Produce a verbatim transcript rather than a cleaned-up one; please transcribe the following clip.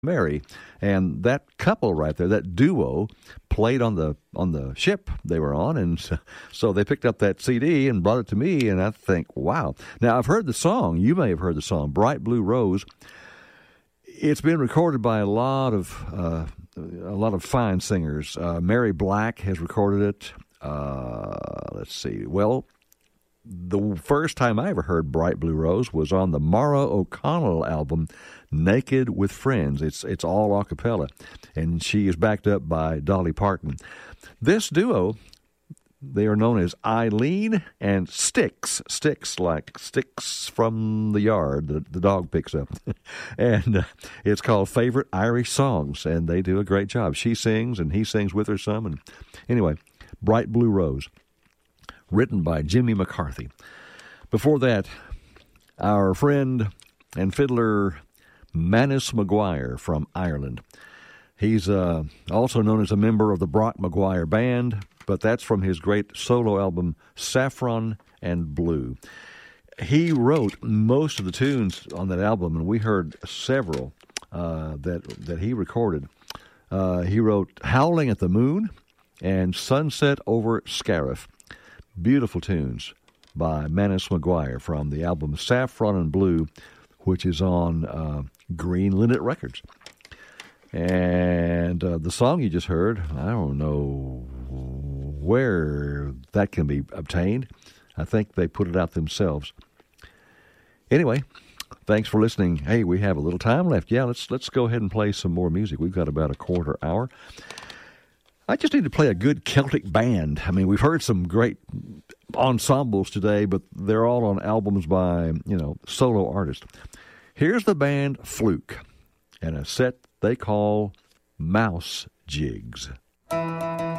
Mary, and that couple right there, that duo, played on the on the ship they were on, and so, so they picked up that C D and brought it to me, and I think, wow. Now, I've heard the song. You may have heard the song, Bright Blue Rose. It's been recorded by a lot of uh, a lot of fine singers. Uh, Mary Black has recorded it. Uh, let's see. Well, the first time I ever heard Bright Blue Rose was on the Mara O'Connell album, Naked with Friends. It's it's all a cappella, and she is backed up by Dolly Parton. This duo, they are known as Eileen and Sticks. Sticks, like sticks from the yard that the dog picks up. and uh, it's called Favorite Irish Songs, and they do a great job. She sings, and he sings with her some. And anyway, Bright Blue Rose, written by Jimmy McCarthy. Before that, our friend and fiddler Manus Maguire from Ireland. He's uh, also known as a member of the Brock Maguire Band, but that's from his great solo album, Saffron and Blue. He wrote most of the tunes on that album, and we heard several uh, that, that he recorded. Uh, he wrote Howling at the Moon and Sunset over Scariff. Beautiful tunes by Manus Maguire from the album Saffron and Blue, which is on uh, Green Linnet Records. And uh, the song you just heard, I don't know where that can be obtained. I think they put it out themselves. Anyway, thanks for listening. Hey, we have a little time left. Yeah, let's let's go ahead and play some more music. We've got about a quarter hour. I just need to play a good Celtic band. I mean, we've heard some great ensembles today, but they're all on albums by, you know, solo artists. Here's the band Fluke and a set they call Mouse Jigs.